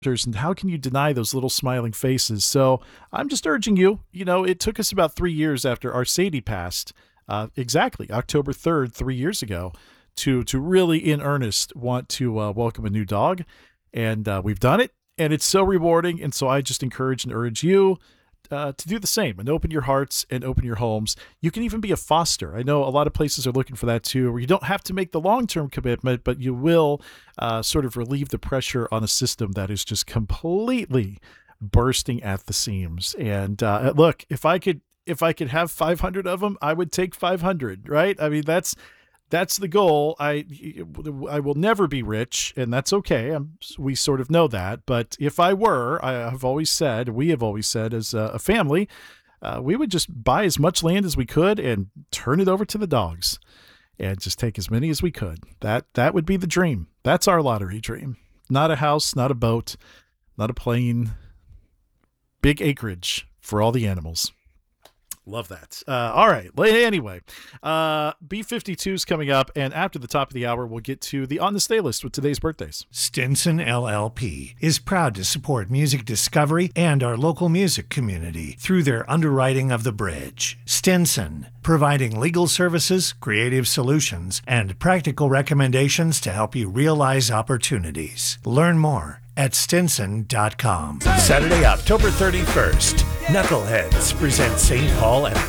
and how can you deny those little smiling faces? So I'm just urging you, it took us about 3 years after our Sadie passed, exactly October 3rd, 3 years ago, to really in earnest want to welcome a new dog. And we've done it, and it's so rewarding. And so I just encourage and urge you to do the same and open your hearts and open your homes. You can even be a foster. I know a lot of places are looking for that too, where you don't have to make the long-term commitment, but you will sort of relieve the pressure on a system that is just completely bursting at the seams. And look, if I could have 500 of them, I would take 500, right? I mean, that's the goal. I will never be rich, and that's okay. We sort of know that. But if I were, we have always said as a family, we would just buy as much land as we could and turn it over to the dogs and just take as many as we could. That would be the dream. That's our lottery dream. Not a house, not a boat, not a plane, big acreage for all the animals. Love that. All right. Anyway, B-52 is coming up, and after the top of the hour, we'll get to the On the Stay list with today's birthdays. Stinson LLP is proud to support music discovery and our local music community through their underwriting of the bridge. Stinson, providing legal services, creative solutions, and practical recommendations to help you realize opportunities. Learn more at Stinson.com. Saturday, October 31st, Knuckleheads present St. Paul at